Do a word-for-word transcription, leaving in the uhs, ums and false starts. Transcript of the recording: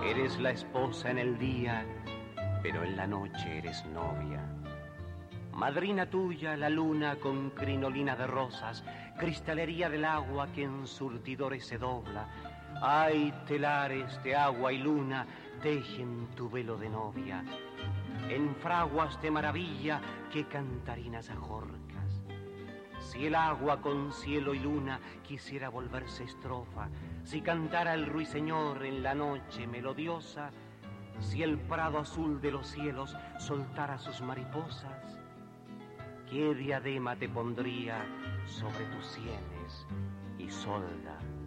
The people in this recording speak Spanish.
Eres la esposa en el día, pero en la noche eres novia. Madrina tuya la luna con crinolina de rosas, cristalería del agua que en surtidores se dobla. Ay, telares de agua y luna tejen tu velo de novia. En fraguas de maravilla que cantarinas ajorcas. Si el agua con cielo y luna quisiera volverse estrofa, si cantara el ruiseñor en la noche melodiosa, si el prado azul de los cielos soltara sus mariposas, ¿qué diadema te pondría sobre tus sienes, Isolda?